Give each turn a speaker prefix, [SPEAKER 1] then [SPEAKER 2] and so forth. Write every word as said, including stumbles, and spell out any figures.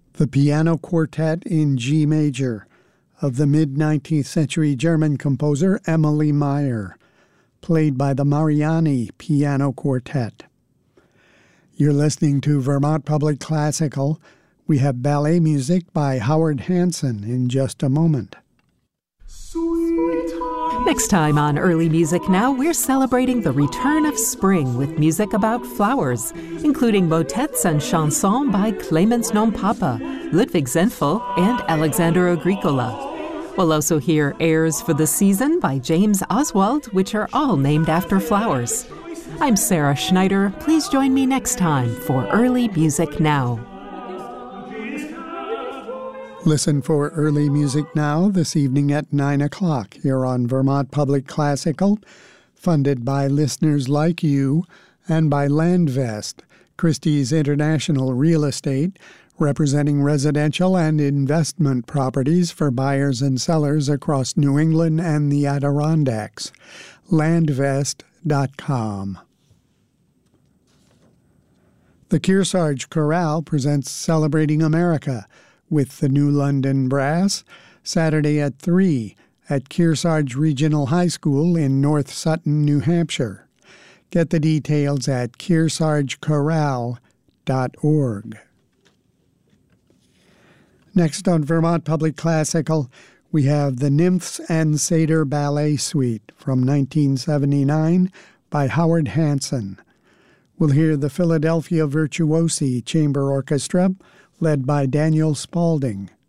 [SPEAKER 1] The Piano Quartet in G Major of the mid-nineteenth century German composer Emily Meyer, played by the Mariani Piano Quartet. You're listening to Vermont Public Classical. We have ballet music by Howard Hanson in just a moment.
[SPEAKER 2] Next time on Early Music Now, we're celebrating the return of spring with music about flowers, including motets and chansons by Clemens Non-Papa, Ludwig Zenfel, and Alexander Agricola. We'll also hear airs for the season by James Oswald, which are all named after flowers. I'm Sarah Schneider. Please join me next time for Early Music Now.
[SPEAKER 1] Listen for Early Music Now this evening at nine o'clock here on Vermont Public Classical, funded by listeners like you and by Landvest, Christie's International Real Estate, representing residential and investment properties for buyers and sellers across New England and the Adirondacks. landvest dot com. The Kearsarge Chorale presents Celebrating America with the New London Brass, Saturday at three at Kearsarge Regional High School in North Sutton, New Hampshire. Get the details at kearsarge chorale dot org. Next on Vermont Public Classical, we have the Nymphs and Satyr Ballet Suite from nineteen seventy-nine by Howard Hanson. We'll hear the Philadelphia Virtuosi Chamber Orchestra, led by Daniel Spaulding.